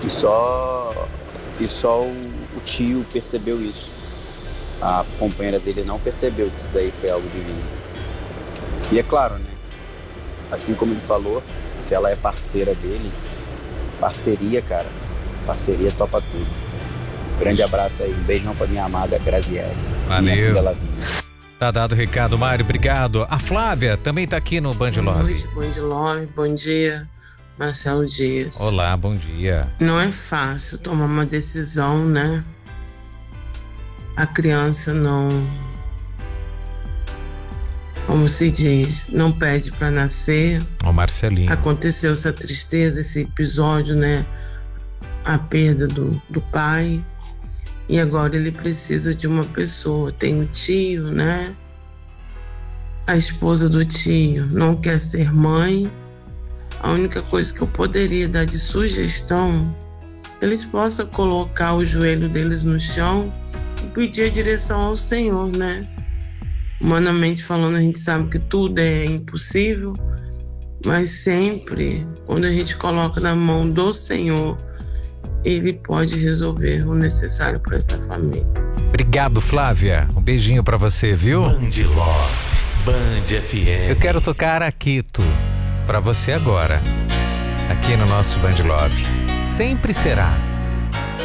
E só o tio percebeu isso. A companheira dele não percebeu que isso daí foi algo divino. E é claro, né? Assim como ele falou, se ela é parceira dele, parceria, cara. Parceria topa tudo. Grande abraço aí, um beijão pra minha amada Graziele. Valeu. Minha filha Lavínia. Tá dado o recado, Mário, obrigado. A Flávia também tá aqui no Band Boa Love. noite, Band Love, bom dia, Marcelo Dias. Olá, bom dia. Não é fácil tomar uma decisão, né? A criança não, como se diz, não pede para nascer. Ô, Marcelinho. Aconteceu essa tristeza, esse episódio, né? A perda do pai. E agora ele precisa de uma pessoa. Tem o tio, né? A esposa do tio não quer ser mãe. A única coisa que eu poderia dar de sugestão, eles possam colocar o joelho deles no chão e pedir a direção ao Senhor, né? Humanamente falando, a gente sabe que tudo é impossível, mas sempre, quando a gente coloca na mão do Senhor, Ele pode resolver o necessário para essa família. Obrigado, Flávia. Um beijinho pra você, viu? Band Love, Band FM. Eu quero tocar Akito pra você agora, aqui no nosso Band Love. Sempre será.